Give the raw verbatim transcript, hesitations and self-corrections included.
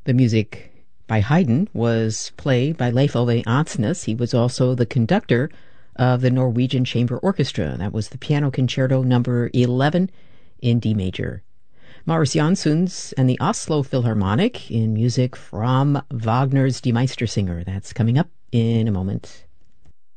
The music by Haydn was played by Leif Ove Andsnes. He was also the conductor of the Norwegian Chamber Orchestra. That was the Piano Concerto number eleven in D major. Marius Jansons and the Oslo Philharmonic in music from Wagner's Die Meistersinger. That's coming up in a moment.